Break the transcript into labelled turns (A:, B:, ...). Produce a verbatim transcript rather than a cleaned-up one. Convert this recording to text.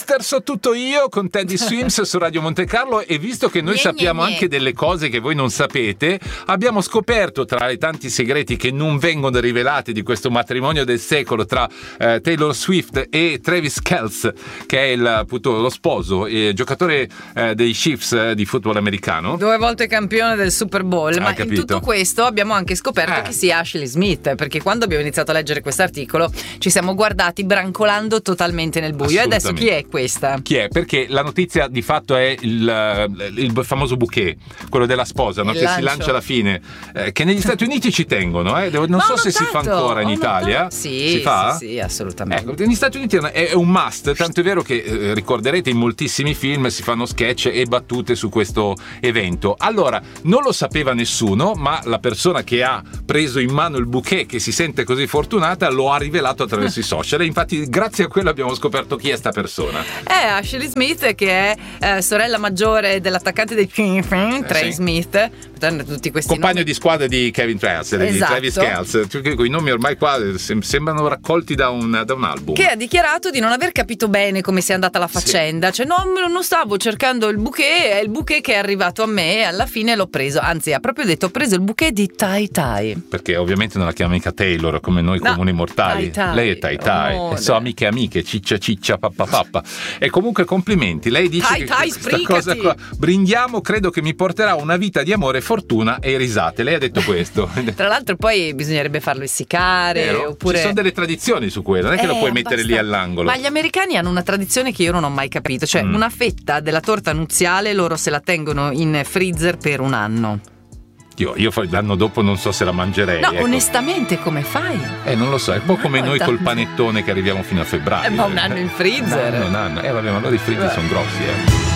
A: Mister So Tutto Io con Teddy Swims su Radio Monte Carlo, e visto che noi
B: Gne,
A: sappiamo
B: gne, gne.
A: anche delle cose che voi non sapete, abbiamo scoperto tra i tanti segreti che non vengono rivelati di questo matrimonio del secolo tra eh, Taylor Swift e Travis Kelce, che è il, appunto, lo sposo e giocatore eh, dei Chiefs eh, di football americano.
B: Due volte campione del Super Bowl.
A: Hai
B: Ma
A: capito?
B: in tutto questo abbiamo anche scoperto
A: Eh.
B: che sia Ashley Smith, perché quando abbiamo iniziato a leggere quest'articolo ci siamo guardati brancolando totalmente nel buio. E adesso chi è questa?
A: Chi è? Perché la notizia di fatto è il, il famoso bouquet, quello della sposa, no?
B: Il
A: Che
B: lancio.
A: si lancia alla fine, eh, che negli Stati Uniti ci tengono, eh? Devo- non
B: Ma
A: so
B: ho
A: se si fa
B: notato,
A: ancora in
B: ho
A: Italia.
B: notato. Sì,
A: si fa?
B: sì, sì, assolutamente.
A: Ecco, negli Stati Uniti è è un must, tanto è vero che eh, ricorderete in moltissimi film si fanno sketch e battute su questo evento. Allora, non lo sapeva nessuno, ma la persona che ha preso in mano il bouquet, che si sente così fortunata, lo ha rivelato attraverso i social, e infatti grazie a quello abbiamo scoperto chi è sta persona.
B: È Ashley Smith, che è eh, sorella maggiore dell'attaccante dei Chiefs, Trey
A: sì.
B: Smith. Tutti questi
A: Compagno
B: nomi.
A: di squadra di Kevin Travis, di
B: Esatto.
A: Travis Kelce, quei nomi ormai qua sem- sembrano raccolti da un, da un album.
B: Che ha dichiarato di non aver capito bene come sia andata la faccenda. Cioè, no, non stavo cercando il bouquet, è il bouquet che è arrivato a me e alla fine l'ho preso. Anzi, ha proprio detto: ho preso il bouquet di Tai Tai.
A: Perché ovviamente non la chiama mica Taylor come noi
B: No,
A: comuni mortali.
B: Tai Tai.
A: Lei è Tai Tai,
B: Amore.
A: e so amiche amiche, ciccia ciccia pappa pappa. E comunque complimenti. Lei dice
B: Tai
A: che
B: Tai,
A: questa
B: sbrigati.
A: cosa qua, brindiamo, credo che mi porterà una vita di amore, fortuna e risate. Lei ha detto questo.
B: Tra l'altro, poi bisognerebbe farlo essiccare.
A: Vero?
B: Oppure
A: Ci sono delle tradizioni su quello, non è che lo
B: Eh,
A: puoi mettere lì
B: abbastanza.
A: all'angolo.
B: Ma gli americani hanno una tradizione che io non ho mai capito. Cioè,
A: Mm.
B: una fetta della torta nuziale loro se la tengono in freezer per un anno.
A: Io, io poi l'anno dopo non so se la mangerei.
B: No,
A: ecco.
B: onestamente, come fai?
A: Eh, non lo so, è un po' come
B: No,
A: noi
B: da-
A: col panettone che arriviamo fino a febbraio.
B: Eh, ma un anno in freezer.
A: Un anno, un anno. Eh, vabbè, ma allora i fritti
B: Beh.
A: sono grossi, eh.